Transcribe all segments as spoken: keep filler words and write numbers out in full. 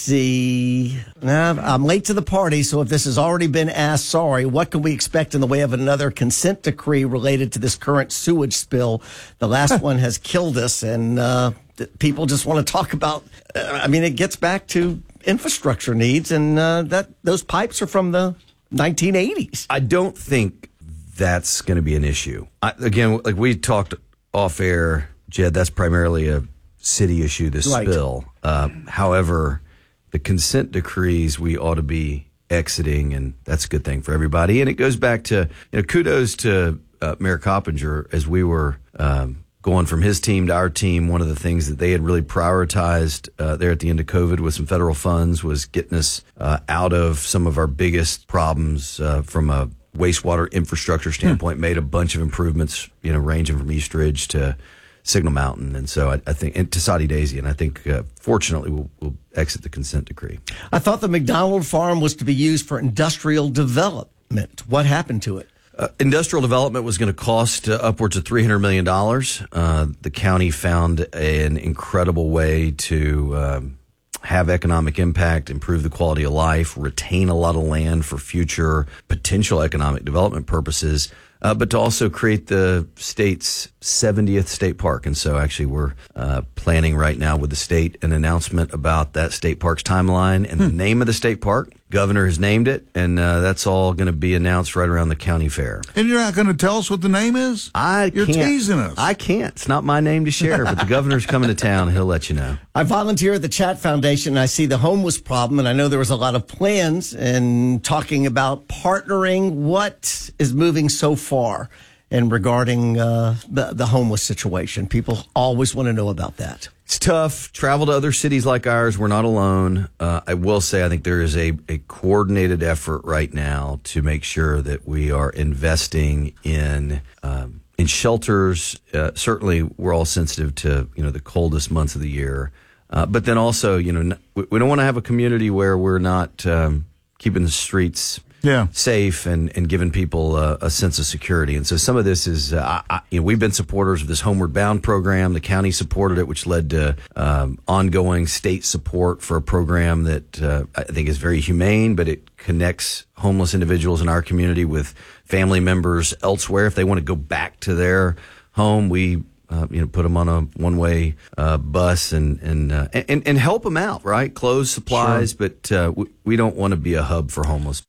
See, nah, I'm late to the party, so if this has already been asked, sorry. What can we expect in the way of another consent decree related to this current sewage spill? The last one has killed us, and uh, people just want to talk about. Uh, I mean, it gets back to infrastructure needs, and uh, that those pipes are from the nineteen eighties. I don't think that's going to be an issue. I, again, like we talked off air, Jed, that's primarily a city issue. This Right. spill, uh, however. The consent decrees we ought to be exiting, and that's a good thing for everybody. And it goes back to, you know, kudos to uh, Mayor Coppinger as we were um, going from his team to our team. One of the things that they had really prioritized uh, there at the end of COVID with some federal funds was getting us uh, out of some of our biggest problems uh, from a wastewater infrastructure standpoint, hmm. made a bunch of improvements, you know, ranging from East Ridge to Signal Mountain. And so I, I think, and to Soddy Daisy, and I think, uh, fortunately, we'll, we'll exit the consent decree. I thought the McDonald farm was to be used for industrial development. What happened to it? Uh, industrial development was going to cost uh, upwards of three hundred million dollars. Uh, the county found an incredible way to um, have economic impact, improve the quality of life, retain a lot of land for future potential economic development purposes. Uh, but to also create the state's seventieth state park. And so actually we're uh, planning right now with the state an announcement about that state park's timeline and hmm. the name of the state park. Governor has named it, and uh, that's all going to be announced right around the county fair. And you're not going to tell us what the name is? I You're can't. teasing us. I can't. It's not my name to share, but the governor's coming to town, and he'll let you know. I volunteer at the Chat Foundation, and I see the homeless problem, and I know there was a lot of plans and talking about partnering. What is moving so far and regarding uh, the, the homeless situation? People always want to know about that. It's tough. Travel to other cities like ours. We're not alone. Uh, I will say I think there is a, a coordinated effort right now to make sure that we are investing in um, in shelters. Uh, certainly, we're all sensitive to, you know, the coldest months of the year. Uh, but then also, you know, we, we don't want to have a community where we're not um, keeping the streets Yeah. safe and, and giving people uh, a sense of security. And so some of this is, uh, I, you know, we've been supporters of this Homeward Bound program. The county supported it, which led to um, ongoing state support for a program that uh, I think is very humane, but it connects homeless individuals in our community with family members elsewhere. If they want to go back to their home, we Uh, you know, put them on a one-way uh, bus and and, uh, and and help them out, right? Clothes, supplies, Sure. but uh, we, we don't want to be a hub for homeless.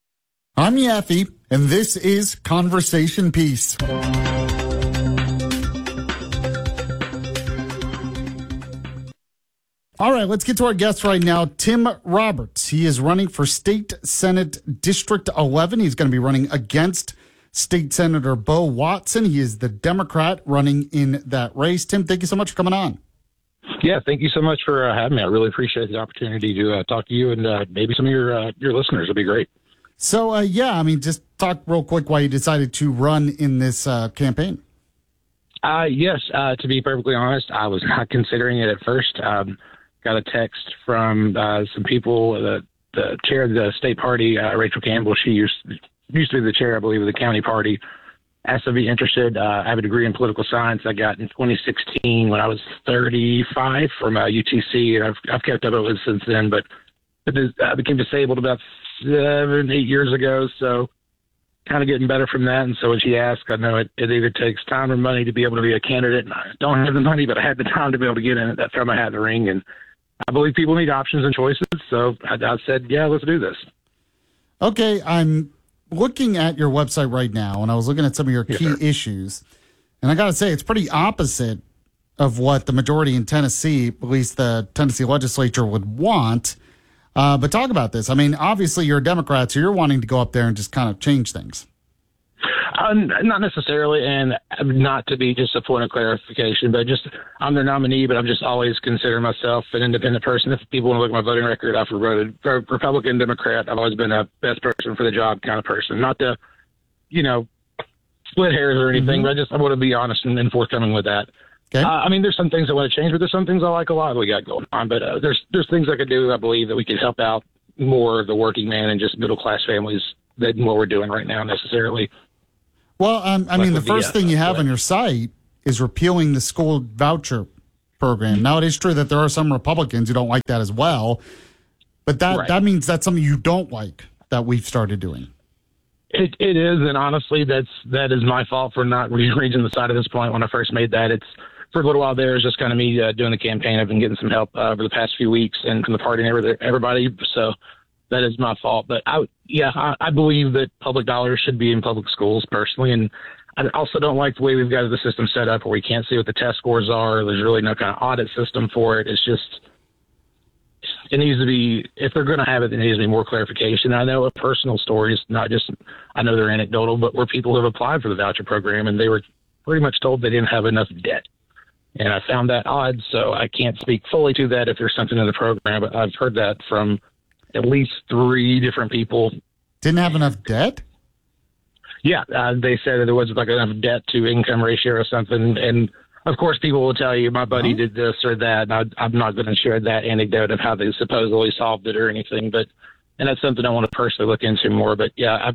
I'm Yaffe, and this is Conversation Piece. All right, let's get to our guest right now, Tim Roberts. He is running for State Senate District eleven. He's going to be running against State Senator Bo Watson. He is the Democrat running in that race. Tim, thank you so much for coming on. Yeah, thank you so much for uh, having me. I really appreciate the opportunity to uh, talk to you and uh, maybe some of your uh, your listeners. It'd be great. So, uh, yeah, I mean, just talk real quick why you decided to run in this uh, campaign. Uh, yes, uh, to be perfectly honest, I was not considering it at first. Um, got a text from uh, some people, the, the chair of the state party, uh, Rachel Campbell. She used, used to be the chair, I believe, of the county party. Asked to be interested. Uh, I have a degree in political science I got in twenty sixteen when I was thirty-five from uh, U T C, and I've, I've kept up with it since then. But I became disabled about seven, eight years ago, so kind of getting better from that. And so when she asked, I know it, it either takes time or money to be able to be a candidate. And I don't have the money, but I had the time to be able to get in it. I threw my hat in the ring. And I believe people need options and choices. So I, I said, yeah, let's do this. Okay, I'm looking at your website right now, and I was looking at some of your key Yes, issues. And I got to say, it's pretty opposite of what the majority in Tennessee, at least the Tennessee legislature, would want. Uh, but talk about this. I mean, obviously you're a Democrat, so you're wanting to go up there and just kind of change things. Um, not necessarily, and not to be just a point of clarification, but just I'm their nominee, but I'm just always consider myself an independent person. If people want to look at my voting record, I've voted for Republican, Democrat. I've always been a best person for the job kind of person. Not to, you know, split hairs or anything, mm-hmm. but I just I want to be honest and, and forthcoming with that. Okay. Uh, I mean, there's some things I want to change, but there's some things I like a lot that we got going on. But uh, there's there's things I could do, I believe, that we could help out more of the working man and just middle-class families than what we're doing right now necessarily. Well, um, I Like mean, the with the, first uh, thing you have what? on your site is repealing the school voucher program. Now, it is true that there are some Republicans who don't like that as well. But that, Right. that means that's something you don't like that we've started doing. It it is, and honestly, that's that is my fault for not re- reaching the side at this point. When I first made that, it's for a little while there. It's just kind of me uh, doing the campaign. I've been getting some help uh, over the past few weeks, and from the party and every- everybody. So that is my fault. But I, yeah, I, I believe that public dollars should be in public schools personally, and I also don't like the way we've got the system set up where we can't see what the test scores are. There's really no kind of audit system for it. It's just. It needs to be, if they're going to have it, there needs to be more clarification. I know of personal stories, not just, I know they're anecdotal, but where people have applied for the voucher program and they were pretty much told they didn't have enough debt. And I found that odd, so I can't speak fully to that if there's something in the program, but I've heard that from at least three different people. Didn't have enough debt? Yeah, uh, they said that there wasn't like enough debt to income ratio or something, and of course, people will tell you, my buddy did this or that, and I, I'm not going to share that anecdote of how they supposedly solved it or anything, but, and that's something I want to personally look into more, but yeah.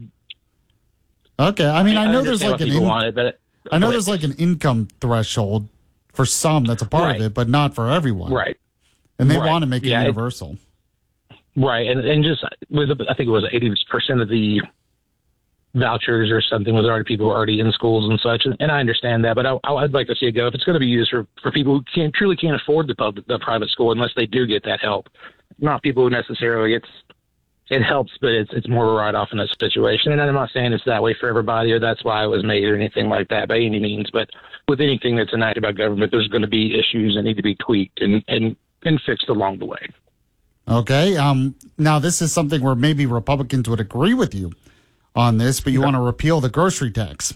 I, okay. I mean, I, I know there's understand like why an, people in, want it, but I know there's like an income threshold for some that's a part Right. of it, but not for everyone. Right. And they Right. want to make it Yeah, it- universal. Right, and, and just, with I think it was eighty percent of the vouchers or something was already people who were already in schools and such, and, and I understand that, but I, I'd like to see it go. If it's going to be used for, for people who can't truly can't afford the public, the private school unless they do get that help, not people who necessarily it's it helps, but it's it's more of a write off in that situation. And I'm not saying it's that way for everybody or that's why it was made or anything like that by any means, but with anything that's enacted by government, there's going to be issues that need to be tweaked and and, and fixed along the way. Okay. Um. Now, this is something where maybe Republicans would agree with you on this, but you Okay. want to repeal the grocery tax.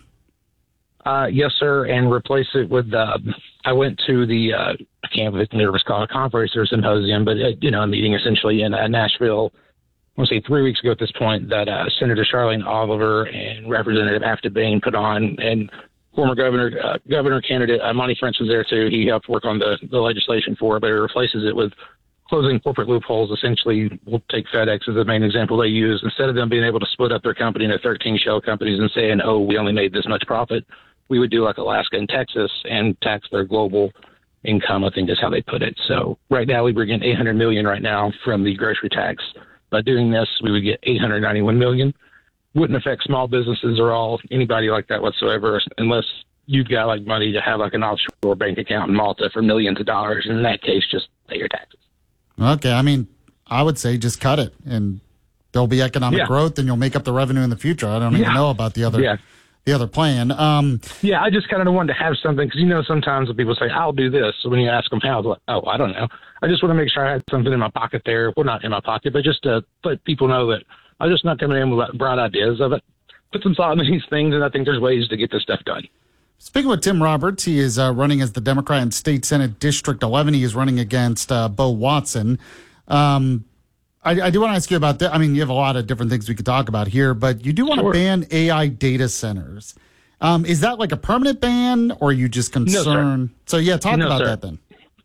Uh, yes, sir, and replace it with. Uh, I went to the uh, I can't remember if it was called a conference or a symposium, but uh, you know, a meeting essentially in uh, Nashville. I want to say three weeks ago at this point that uh, Senator Charlene Oliver and Representative Afton Bain put on, and former governor uh, governor candidate uh, Monty French was there too. He helped work on the, the legislation for it, but it replaces it with closing corporate loopholes. Essentially, we'll take FedEx as the main example they use. Instead of them being able to split up their company into thirteen shell companies and saying, oh, we only made this much profit, we would do like Alaska and Texas and tax their global income, I think is how they put it. So right now we bring in eight hundred million dollars right now from the grocery tax. By doing this, we would get eight hundred ninety-one million dollars. Wouldn't affect small businesses or all anybody like that whatsoever, unless you've got like money to have like an offshore bank account in Malta for millions of dollars. And in that case, just pay your taxes. Okay. I mean, I would say just cut it and there'll be economic Yeah. growth and you'll make up the revenue in the future. I don't even Yeah. know about the other, Yeah. the other plan. Um, Yeah, I just kind of wanted to have something because, you know, sometimes when people say, I'll do this. So when you ask them how, they're like, oh, I don't know. I just want to make sure I had something in my pocket there. Well, not in my pocket, but just to let people know that I'm just not coming in with broad ideas of it. Put some thought into these things, and I think there's ways to get this stuff done. Speaking with Tim Roberts, he is uh, running as the Democrat in State Senate District eleven. He is running against uh, Bo Watson. Um, I, I do want to ask you about that. I mean, you have a lot of different things we could talk about here, but you do want Sure. to ban A I data centers. Um, is that like a permanent ban, or are you just concerned? So, yeah, talk No, about sir. that then.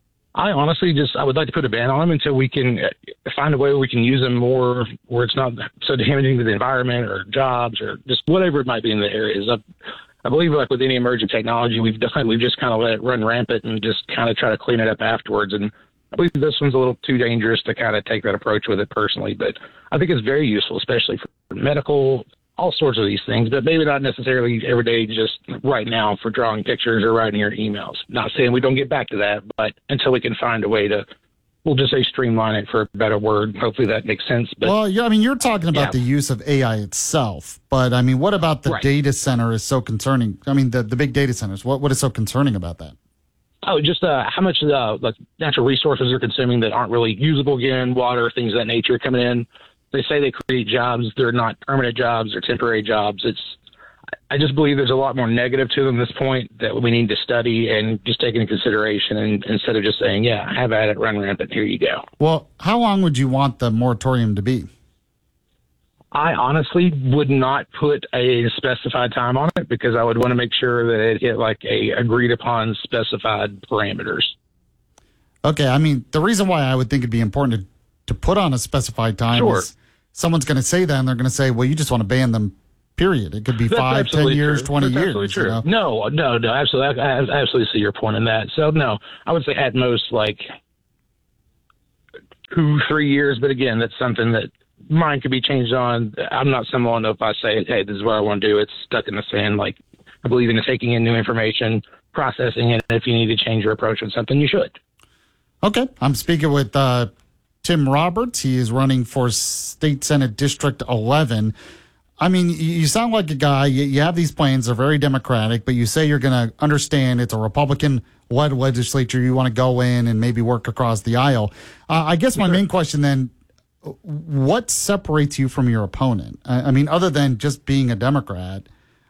I honestly just, I would like to put a ban on them until we can uh, find a way where we can use them more, where it's not so damaging to the environment or jobs or just whatever it might be in the areas. I, I believe like with any emerging technology we've done, we've just kind of let it run rampant and just kind of try to clean it up afterwards. And I believe this one's a little too dangerous to kind of take that approach with it personally, but I think it's very useful, especially for medical, all sorts of these things, but maybe not necessarily every day, just right now for drawing pictures or writing your emails. Not saying we don't get back to that, but until we can find a way to, we'll just say streamline it for a better word. Hopefully that makes sense. But Well, yeah, I mean, you're talking about Yeah. the use of A I itself, but I mean, what about the Right. data center is so concerning? I mean, the, the big data centers, what, what is so concerning about that? Oh, just uh, how much uh, like natural resources they're consuming that aren't really usable again, water, things of that nature coming in. They say they create jobs. They're not permanent jobs or temporary jobs. It's, I just believe there's a lot more negative to them at this point that we need to study and just take into consideration, and instead of just saying, yeah, have at it, run rampant, here you go. Well, how long would you want the moratorium to be? I honestly would not put a specified time on it because I would want to make sure that it hit like a agreed upon specified parameters. Okay, I mean, the reason why I would think it'd be important to, to put on a specified time Sure. is someone's going to say that and they're going to say, well, you just want to ban them, period. It could be That's five, ten absolutely years, true. twenty That's years. absolutely true. You know? No, no, no, absolutely. I, I absolutely see your point in that. So, no, I would say at most like two, three years. But again, that's something that mine could be changed on. I'm not someone, if I say, hey, this is what I want to do, it's stuck in the sand. Like, I believe in taking in new information, processing it. If you need to change your approach on something, you should. Okay. I'm speaking with uh, Tim Roberts. He is running for State Senate District eleven. I mean, you sound like a guy, you have these plans, they're very democratic, but you say you're going to understand it's a Republican-led legislature. You want to go in and maybe work across the aisle. Uh, I guess my main question then, what separates you from your opponent? I mean, other than just being a Democrat,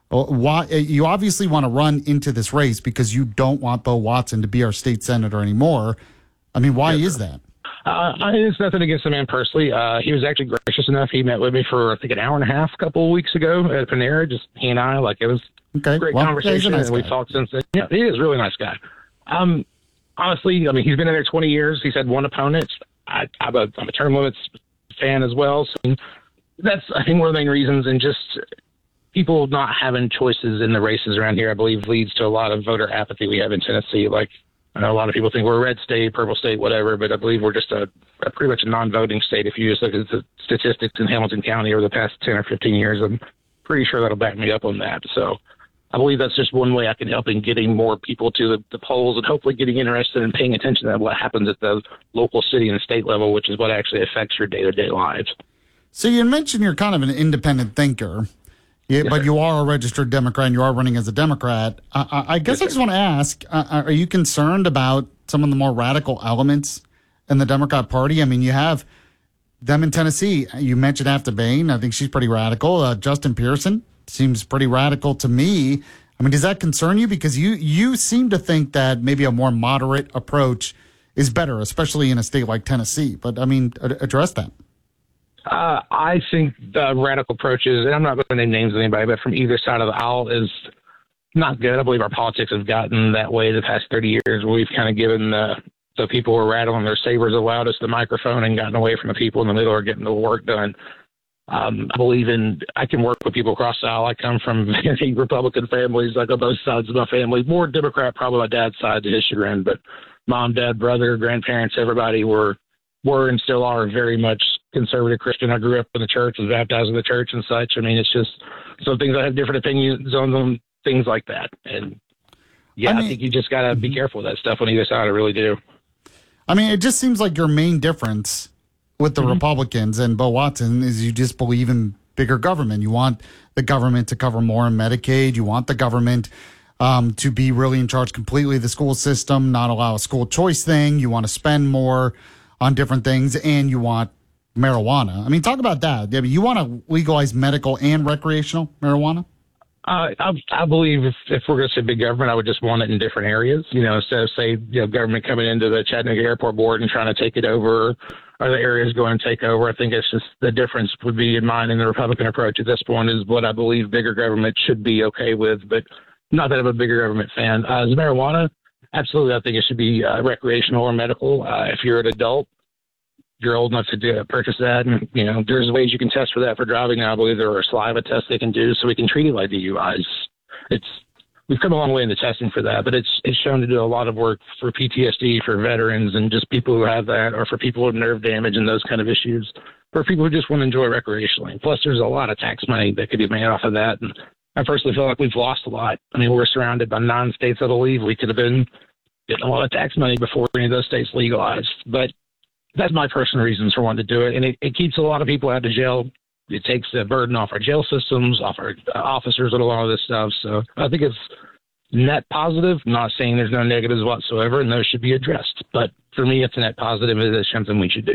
why you obviously want to run into this race because you don't want Bo Watson to be our state senator anymore. I mean, why yes, is that? Uh, it's nothing against the man personally. Uh, he was actually gracious enough. He met with me for, I think, an hour and a half a couple of weeks ago at Panera. Just he and I, like, it was okay. a great well, conversation. Yeah, nice and we've talked since then. Yeah, he is a really nice guy. Um, honestly, I mean, he's been in there twenty years. He's had one opponent. I, I'm, a, I'm a term limits fan as well. So that's, I think, one of the main reasons. And just people not having choices in the races around here, I believe, leads to a lot of voter apathy we have in Tennessee. Like, I know a lot of people think we're a red state, purple state, whatever, but I believe we're just a, a pretty much a non-voting state. If you just look at the statistics in Hamilton County over the past ten or fifteen years, I'm pretty sure that'll back me up on that. So I believe that's just one way I can help in getting more people to the, the polls and hopefully getting interested in paying attention to what happens at the local, city, and state level, which is what actually affects your day-to-day lives. So you mentioned you're kind of an independent thinker. Yeah, but you are a registered Democrat and you are running as a Democrat. Uh, I guess yes, I just want to ask, uh, are you concerned about some of the more radical elements in the Democrat Party? I mean, you have them in Tennessee. You mentioned Afton Bain. I think she's pretty radical. Uh, Justin Pearson seems pretty radical to me. I mean, does that concern you? Because you, you seem to think that maybe a more moderate approach is better, especially in a state like Tennessee. But, I mean, address that. Uh, I think the radical approaches, and I'm not going to name names of anybody, but from either side of the aisle is not good. I believe our politics have gotten that way the past thirty years, where we've kind of given the, the people who are rattling their sabers the loudest the microphone and gotten away from the people in the middle who are getting the work done. Um, I believe in, I can work with people across the aisle. I come from very Republican families, like on both sides of my family. More Democrat, probably my dad's side to his chagrin, but mom, dad, brother, grandparents, everybody were were and still are very much conservative Christian. I grew up in the church, was baptized in the church and such. I mean, it's just some things I have different opinions on them, things like that. And yeah, I, mean, I think you just got to be careful with that stuff on either side. I really do. I mean, it just seems like your main difference with the mm-hmm. Republicans and Bo Watson is you just believe in bigger government. You want the government to cover more in Medicaid. You want the government um, to be really in charge completely of the school system, not allow a school choice thing. You want to spend more on different things, and you want marijuana. I mean, talk about that. I mean, you want to legalize medical and recreational marijuana? Uh, I, I believe if, if we're going to say big government, I would just want it in different areas. You know, instead of, say, you know, government coming into the Chattanooga Airport Board and trying to take it over, or the areas going to take over. I think it's just the difference would be in mine and the Republican approach at this point is what I believe bigger government should be okay with, but not that I'm a bigger government fan. Uh, is marijuana? Absolutely. I think it should be uh, recreational or medical. Uh, if you're an adult, you're old enough to do, purchase that. And, you know, there's ways you can test for that for driving now. I believe there are saliva tests they can do so we can treat it like D U Is. It's, we've come a long way in the testing for that, but it's, it's shown to do a lot of work for P T S D, for veterans and just people who have that, or for people with nerve damage and those kind of issues, for people who just want to enjoy recreationally. Plus, there's a lot of tax money that could be made off of that. And I personally feel like we've lost a lot. I mean, we're surrounded by nine states that will leave. We could have been getting a lot of tax money before any of those states legalized. But that's my personal reasons for wanting to do it. And it, it keeps a lot of people out of jail. It takes the burden off our jail systems, off our uh, officers, and a lot of this stuff. So I think it's net positive. I'm not saying there's no negatives whatsoever, and those should be addressed. But for me, it's a net positive. It is something we should do.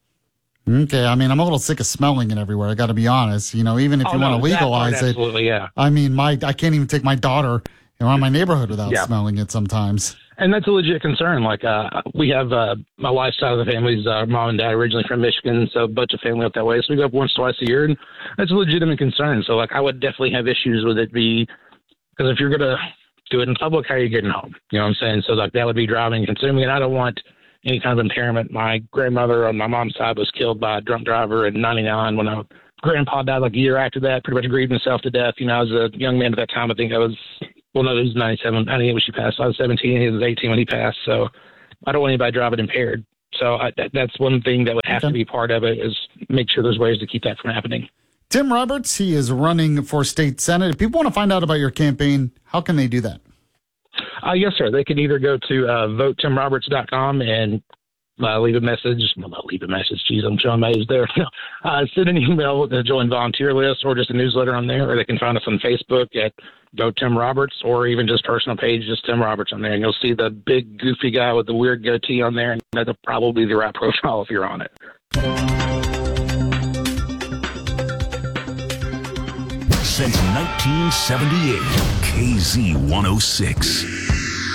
Okay, I mean, I'm a little sick of smelling it everywhere. I got to be honest. You know, even if oh, you no, want to legalize part, it, absolutely, yeah. I mean, my I can't even take my daughter around my neighborhood without yeah. smelling it sometimes. And that's a legit concern. Like, uh, we have uh, my wife's side of the family's uh, mom and dad originally from Michigan, so a bunch of family up that way. So we go up once, twice a year, and that's a legitimate concern. So, like, I would definitely have issues with it be because if you're going to do it in public, how are you getting home? You know what I'm saying? So, like, that would be driving and consuming, and I don't want any kind of impairment. My grandmother on my mom's side was killed by a drunk driver in ninety-nine when I, grandpa died like a year after that, pretty much grieved himself to death. You know, I was a young man at that time. I think I was, well, no, it was ninety-seven, ninety-eight when she passed. I was seventeen, he was eighteen when he passed. So I don't want anybody driving impaired. So I, that, that's one thing that would have Okay. to be part of it, is make sure there's ways to keep that from happening. Tim Roberts, he is running for state senate. If people want to find out about your campaign, how can they do that? Uh, yes, sir. They can either go to uh, vote tim roberts dot com and uh, leave a message. Well, not leave a message. Geez, I'm showing my age there. uh, send an email to join volunteer list, or just a newsletter on there, or they can find us on Facebook at Vote Tim Roberts, or even just personal page, just Tim Roberts on there. And you'll see the big goofy guy with the weird goatee on there, and that'll probably be the right profile if you're on it. Since nineteen seventy-eight, K Z one oh six.